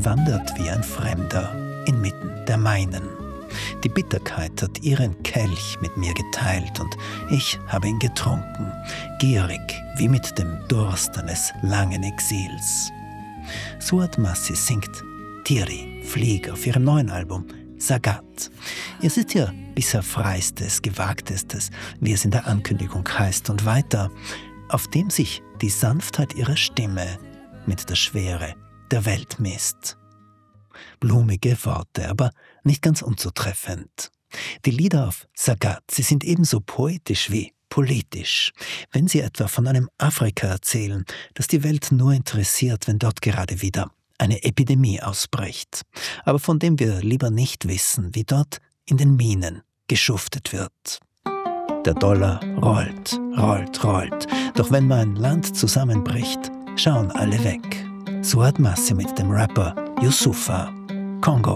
gewandert wie ein Fremder inmitten der meinen. Die Bitterkeit hat ihren Kelch mit mir geteilt und ich habe ihn getrunken, gierig wie mit dem Durst eines langen Exils. Suat Massi singt Tiri, Flieg auf ihrem neuen Album Sagat. Es ist ihr bisher freistes, gewagtestes, wie es in der Ankündigung heißt, und weiter, auf dem sich die Sanftheit ihrer Stimme mit der Schwere der Welt misst. Blumige Worte, aber nicht ganz unzutreffend. Die Lieder auf Sagat, sie sind ebenso poetisch wie politisch. Wenn sie etwa von einem Afrika erzählen, das die Welt nur interessiert, wenn dort gerade wieder eine Epidemie ausbricht, aber von dem wir lieber nicht wissen, wie dort in den Minen geschuftet wird. Der Dollar rollt, rollt, rollt, doch wenn mein Land zusammenbricht, schauen alle weg. Suat Massi mit dem Rapper Youssoupha, Kongo.